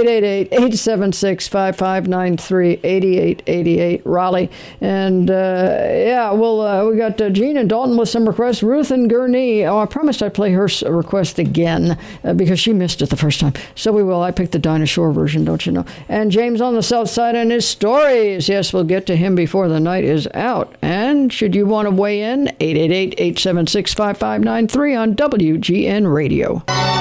888-876-5593, 8888 Raleigh. And we got Gene and Dalton with some requests. Ruth and Gurney. Oh, I promised I'd play her request again because she missed it the first time. So we will. I picked the Dinah Shore version, don't you know? And James on the South Side and his stories. Yes, we'll get to him before the night is out. And should you want to weigh in, 888-876-5593 on WGN Radio.